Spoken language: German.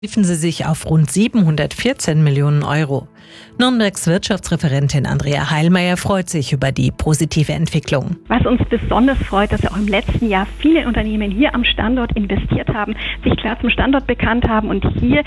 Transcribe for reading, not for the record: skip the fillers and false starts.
Liefen sie sich auf rund 714 Millionen Euro. Nürnbergs Wirtschaftsreferentin Andrea Heilmeier freut sich über die positive Entwicklung. Was uns besonders freut, dass auch im letzten Jahr viele Unternehmen hier am Standort investiert haben, sich klar zum Standort bekannt haben und hier